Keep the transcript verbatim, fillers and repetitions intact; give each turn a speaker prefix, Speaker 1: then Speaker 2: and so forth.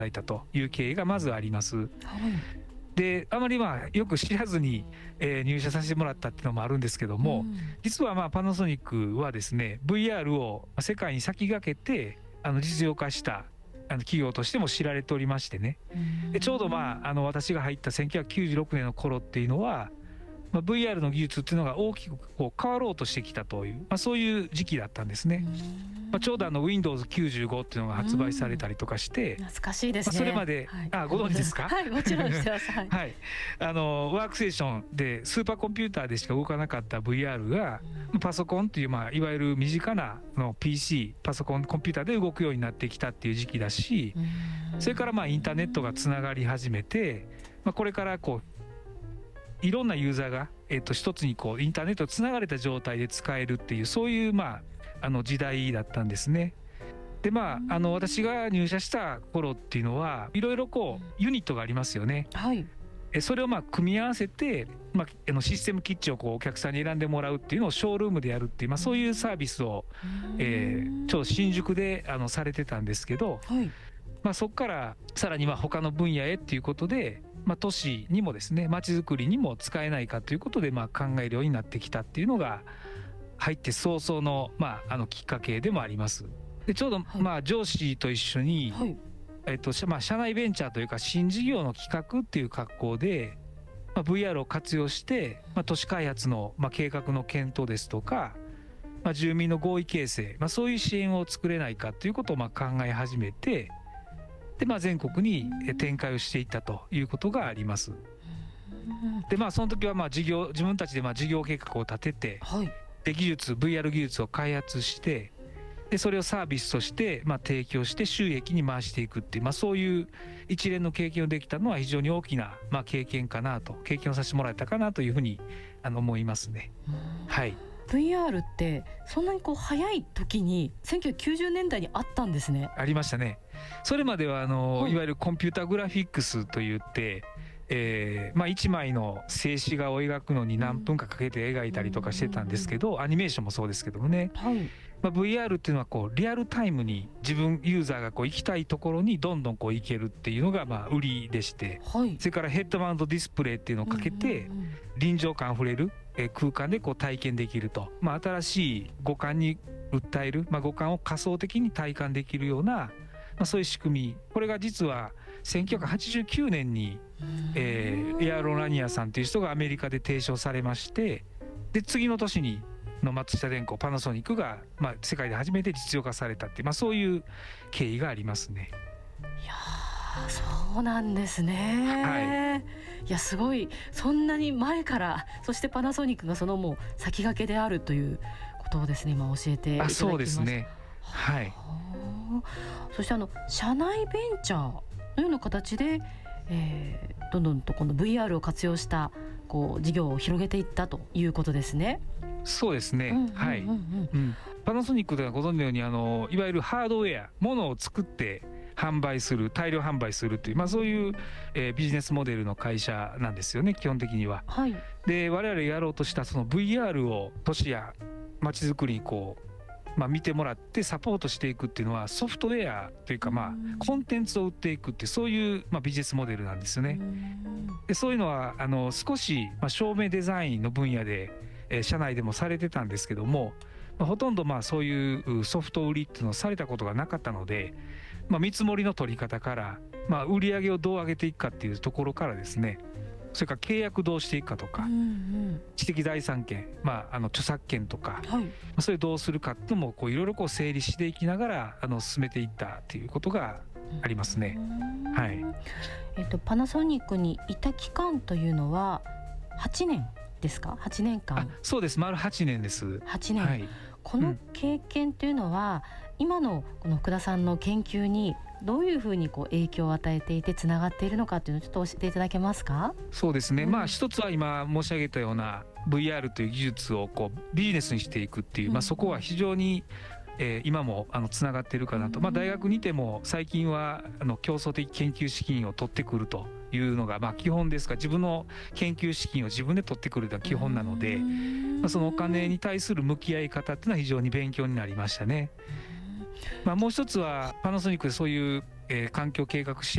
Speaker 1: だいたという経緯がまずあります。
Speaker 2: はい、
Speaker 1: であまりまあよく知らずに、えー入社させてもらったっていうのもあるんですけども、
Speaker 2: うん、
Speaker 1: 実はまあパナソニックはですね ブイアール を世界に先駆けてあの実用化したあの企業としても知られておりましてね、でちょうどまああの私が入ったせんきゅうひゃくきゅうじゅうろくねんの頃っていうのは、まあ、ブイアール の技術っていうのが大きくこう変わろうとしてきたという、まあ、そういう時期だったんですね。まあ、ちょうどあの ウィンドウズきゅうじゅうご っていうのが発売されたりとかして、
Speaker 2: 懐かしいですね。
Speaker 1: まあ、それまで、
Speaker 2: はい、
Speaker 1: あご存知ですか？
Speaker 2: はい、もちろん知ってます。はい、
Speaker 1: はい、あのワークステーションでスーパーコンピューターでしか動かなかった ブイアール がパソコンっていう、まあ、いわゆる身近なの ピーシー パソコンコンピューターで動くようになってきたっていう時期だし、それからまあインターネットがつながり始めて、まあ、これからこういろんなユーザーが、えっと一つにこうインターネットつながれた状態で使えるっていうそういう、まあ、あの時代だったんですね。でまあ、あの私が入社した頃っていうのはいろいろこうユニットがありますよね。
Speaker 2: はい、
Speaker 1: それをまあ組み合わせて、まあ、あのシステムキッチンをこうお客さんに選んでもらうっていうのをショールームでやるっていう、まあ、そういうサービスを、えー、ちょうど新宿であのされてたんですけど、
Speaker 2: はい、
Speaker 1: まあ、そこからさらにまあ他の分野へっていうことで、まあ、都市にもですね街づくりにも使えないかということでまあ考えるようになってきたっていうのが入って早々のまああのきっかけでもあります。でちょうどまあ上司と一緒に、
Speaker 2: はい、
Speaker 1: えっとまあ、社内ベンチャーというか新事業の企画っていう格好で、まあ、ブイアール を活用して、まあ、都市開発のまあ計画の検討ですとか、まあ、住民の合意形成、まあ、そういう支援を作れないかということをまあ考え始めて、で、まあ、全国に展開をしていったということがあります。でまあその時はまあ事業自分たちでまあ事業計画を立てて、
Speaker 2: はい、
Speaker 1: で技術 ブイアール 技術を開発して、でそれをサービスとしてまあ提供して収益に回していくっていう、まあ、そういう一連の経験をできたのは非常に大きなまあ経験かなと経験をさせてもらえたかなというふうにあの思いますね。はい、
Speaker 2: ブイアール ってそんなにこう早い時にせんきゅうひゃくきゅうじゅうねんだいにあったんですね。
Speaker 1: ありましたね。それまではあの、
Speaker 2: はい、
Speaker 1: いわゆるコンピュータグラフィックスといって、えーまあ、いちまいの静止画を描くのに何分かかけて描いたりとかしてたんですけど、アニメーションもそうですけどもね、
Speaker 2: はい、
Speaker 1: まあ、ブイアール っていうのはこうリアルタイムに自分ユーザーがこう行きたいところにどんどんこう行けるっていうのがまあ売りでして、
Speaker 2: はい、
Speaker 1: それからヘッドマウントディスプレイっていうのをかけて臨場感あふれる空間でこう体験できると、まあ、新しい五感に訴える、まあ、五感を仮想的に体感できるような、まあ、そういう仕組み、これが実はせんきゅうひゃくはちじゅうきゅうねんに、えー、エアロラニアさんという人がアメリカで提唱されまして、で次の年にの松下電工パナソニックが、まあ、世界で初めて実用化されたっていう、まあ、そういう経緯がありますね。
Speaker 2: いやそうなんですね。
Speaker 1: はい、
Speaker 2: いやすごい、そんなに前から、そしてパナソニックがそのもう先駆けであるということをですね今教えていただきました。
Speaker 1: あそうですね。はい。
Speaker 2: そしてあの社内ベンチャーのような形で、えー、どんどんとこの ブイアール を活用したこう事業を広げていったということですね。
Speaker 1: そうですね。はい。パナソニックではご存知のようにあのいわゆるハードウェア、ものを作って販売する、大量販売するという、まあ、そういう、えー、ビジネスモデルの会社なんですよね、基本的には。
Speaker 2: はい、
Speaker 1: で我々やろうとしたその ブイアール を都市や街づくりにこう、まあ、見てもらってサポートしていくっていうのはソフトウェアというか、まあ、コンテンツを売っていくっていうそういう、まあ、ビジネスモデルなんですよね。でそういうのはあの少し、まあ、照明デザインの分野で、えー、社内でもされてたんですけども、まあ、ほとんどまあそういうソフト売りっていうのをされたことがなかったので、まあ、見積もりの取り方から、まあ、売り上げをどう上げていくかっていうところからですね、それから契約どうしていくかとか、うんうん、知的財産権、まあ、あの著作権とか、はい、それどうするかっていうのもこういろいろこう整理していきながらあの進めていったっていうことがありますね。はい。
Speaker 2: えっと、パナソニックにいた期間というのははちねんですか？はちねんかん。
Speaker 1: あ、そうです。丸はちねんです。
Speaker 2: はちねん、はい、この経験というのは、うん、今のこの福田さんの研究にどういうふうにこう影響を与えていてつながっているのかというのをちょっと教えていただけますか？
Speaker 1: そうですね、うん、まあ一つは今申し上げたような ブイアール という技術をこうビジネスにしていくっていう、うん、まあ、そこは非常に、えー、今もあのつながっているかなと、まあ、大学にても最近はあの競争的研究資金を取ってくるというのがまあ基本ですが、自分の研究資金を自分で取ってくるのが基本なので、まあ、そのお金に対する向き合い方っていうのは非常に勉強になりましたね。まあ、もう一つはパナソニックでそういうえー環境計画支